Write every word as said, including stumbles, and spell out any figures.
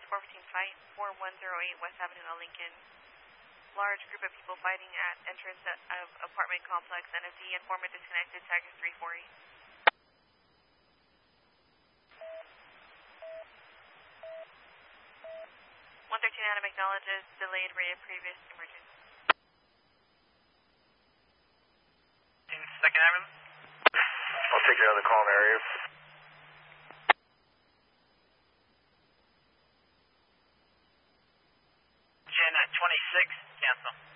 four fifteen fight, four one zero eight West Avenue, L. Lincoln. Large group of people fighting at entrance of apartment complex, N F D, informant disconnected, tag is three four eight. one thirteen Adam acknowledges delayed rate of previous emergency. Second Avenue? I'll take your other call in the area. Gen at twenty-six, cancel.